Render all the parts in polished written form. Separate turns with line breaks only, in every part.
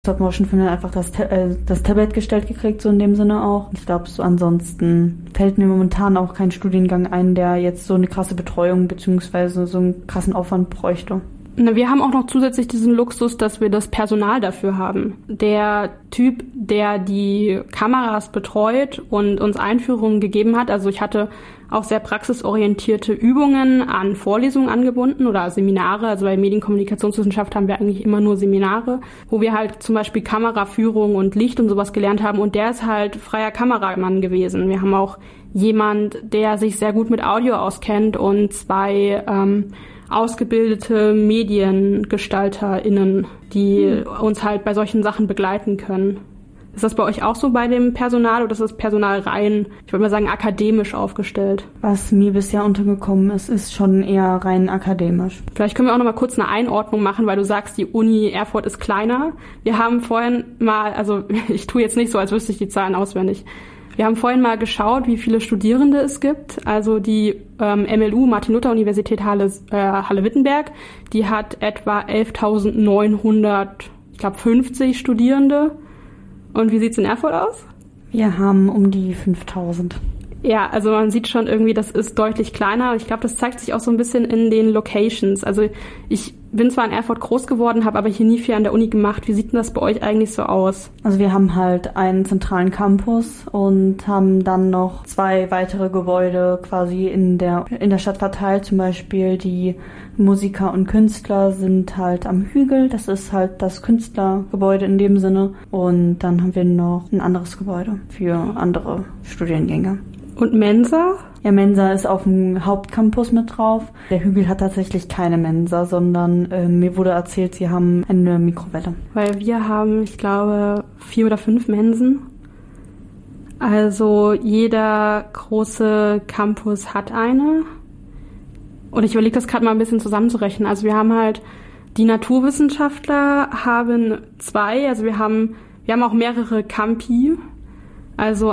Stop-Motion-Filme einfach das Tablet gestellt gekriegt, so in dem Sinne auch. Ich glaube, so ansonsten fällt mir momentan auch kein Studiengang ein, der jetzt so eine krasse Betreuung bzw. so einen krassen Aufwand bräuchte.
Wir haben auch noch zusätzlich diesen Luxus, dass wir das Personal dafür haben. Der Typ, der die Kameras betreut und uns Einführungen gegeben hat, also ich hatte auch sehr praxisorientierte Übungen an Vorlesungen angebunden oder Seminare. Also bei Medienkommunikationswissenschaft haben wir eigentlich immer nur Seminare, wo wir halt zum Beispiel Kameraführung und Licht und sowas gelernt haben. Und der ist halt freier Kameramann gewesen. Wir haben auch jemand, der sich sehr gut mit Audio auskennt und 2 ausgebildete MediengestalterInnen, die uns halt bei solchen Sachen begleiten können. Ist das bei euch auch so bei dem Personal oder ist das Personal rein, ich würde mal sagen, akademisch aufgestellt?
Was mir bisher untergekommen ist, ist schon eher rein akademisch.
Vielleicht können wir auch noch mal kurz eine Einordnung machen, weil du sagst, die Uni Erfurt ist kleiner. Wir haben vorhin mal, also ich tue jetzt nicht so, als wüsste ich die Zahlen auswendig. Wir haben vorhin mal geschaut, wie viele Studierende es gibt. Also die MLU, Martin-Luther-Universität Halle-Wittenberg, die hat etwa 11.950 Studierende. Und wie sieht's in Erfurt aus?
Wir haben um die 5.000.
Ja, also man sieht schon irgendwie, das ist deutlich kleiner. Ich glaube, das zeigt sich auch so ein bisschen in den Locations. Also ich bin zwar in Erfurt groß geworden, habe aber hier nie viel an der Uni gemacht. Wie sieht denn das bei euch eigentlich so aus?
Also wir haben halt einen zentralen Campus und haben dann noch 2 weitere Gebäude quasi in der Stadt verteilt. Zum Beispiel die Musiker und Künstler sind halt am Hügel. Das ist halt das Künstlergebäude in dem Sinne. Und dann haben wir noch ein anderes Gebäude für andere Studiengänge.
Und Mensa?
Ja, Mensa ist auf dem Hauptcampus mit drauf. Der Hügel hat tatsächlich keine Mensa, sondern mir wurde erzählt, sie haben eine Mikrowelle.
Weil wir haben, ich glaube, 4 oder 5 Mensen. Also jeder große Campus hat eine. Und ich überlege das gerade mal ein bisschen zusammenzurechnen. Also wir haben halt, die Naturwissenschaftler haben 2, also wir haben auch mehrere Campi. Also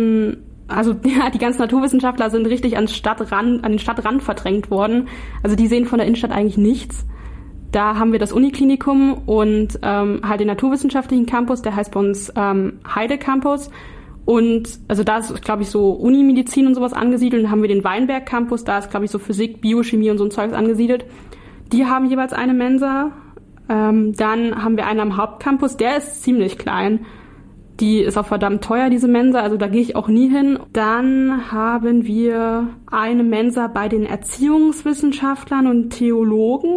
die ganzen Naturwissenschaftler sind richtig an den Stadtrand verdrängt worden. Also die sehen von der Innenstadt eigentlich nichts. Da haben wir das Uniklinikum und halt den naturwissenschaftlichen Campus, der heißt bei uns Heide Campus. Und also da ist, glaube ich, so Unimedizin und sowas angesiedelt. Dann haben wir den Weinberg Campus, da ist, glaube ich, so Physik, Biochemie und so ein Zeugs angesiedelt. Die haben jeweils eine Mensa. Dann haben wir einen am Hauptcampus, der ist ziemlich klein. Die ist auch verdammt teuer, diese Mensa, also da gehe ich auch nie hin. Dann haben wir eine Mensa bei den Erziehungswissenschaftlern und Theologen.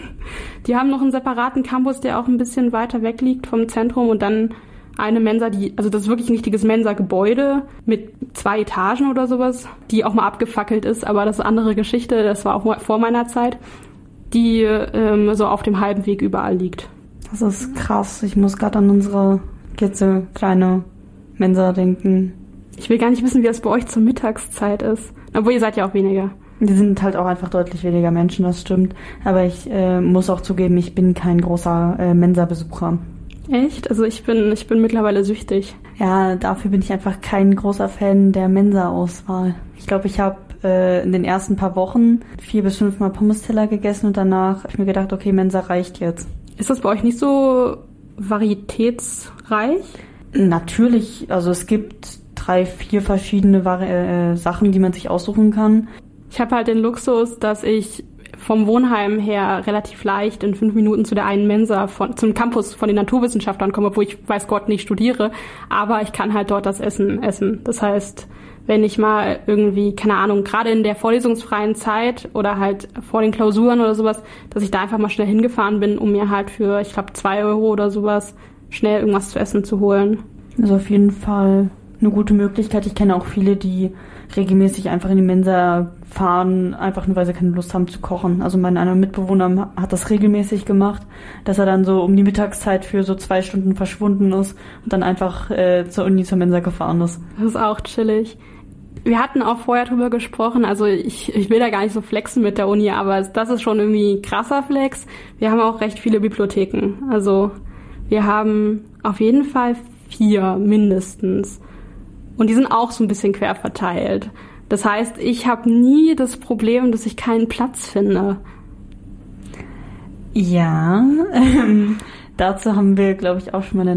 Die haben noch einen separaten Campus, der auch ein bisschen weiter weg liegt vom Zentrum. Und dann eine Mensa, also das ist wirklich ein richtiges Mensa-Gebäude mit 2 Etagen oder sowas, die auch mal abgefackelt ist, aber das ist eine andere Geschichte, das war auch vor meiner Zeit, die so auf dem halben Weg überall liegt.
Das ist krass, ich muss gerade an unsere kleine Mensa denken.
Ich will gar nicht wissen, wie das bei euch zur Mittagszeit ist. Obwohl, ihr seid ja auch weniger.
Die sind halt auch einfach deutlich weniger Menschen, das stimmt. Aber ich muss auch zugeben, ich bin kein großer Mensa-Besucher.
Echt? Also ich bin mittlerweile süchtig.
Ja, dafür bin ich einfach kein großer Fan der Mensa-Auswahl. Ich glaube, ich habe in den ersten paar Wochen 4 bis 5 Mal Pommes-Teller gegessen und danach habe ich mir gedacht, okay, Mensa reicht jetzt.
Ist das bei euch nicht so varietätsreich?
Natürlich, also es gibt 3, 4 verschiedene Sachen, die man sich aussuchen kann.
Ich habe halt den Luxus, dass ich vom Wohnheim her relativ leicht in 5 Minuten zu der einen Mensa zum Campus von den Naturwissenschaftlern komme, wo ich, weiß Gott, nicht studiere, aber ich kann halt dort das Essen essen. Das heißt, wenn ich mal irgendwie, keine Ahnung, gerade in der vorlesungsfreien Zeit oder halt vor den Klausuren oder sowas, dass ich da einfach mal schnell hingefahren bin, um mir halt für, ich glaube, 2 Euro oder sowas schnell irgendwas zu essen zu holen.
Also auf jeden Fall eine gute Möglichkeit. Ich kenne auch viele, die regelmäßig einfach in die Mensa fahren, einfach nur, weil sie keine Lust haben zu kochen. Also mein einer Mitbewohner hat das regelmäßig gemacht, dass er dann so um die Mittagszeit für so 2 Stunden verschwunden ist und dann einfach zur Mensa gefahren ist.
Das ist auch chillig. Wir hatten auch vorher drüber gesprochen, also ich will da gar nicht so flexen mit der Uni, aber das ist schon irgendwie ein krasser Flex. Wir haben auch recht viele Bibliotheken. Also wir haben auf jeden Fall 4 mindestens. Und die sind auch so ein bisschen quer verteilt. Das heißt, ich habe nie das Problem, dass ich keinen Platz finde.
Ja, dazu haben wir, glaube ich, auch schon mal eine